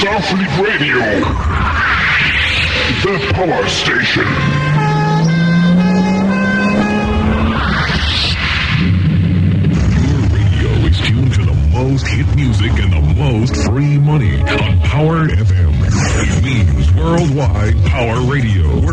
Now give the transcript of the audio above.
Starfleet Radio, the power station. Your radio is tuned to the most hit music and the most free money on Power FM. It means worldwide Power Radio.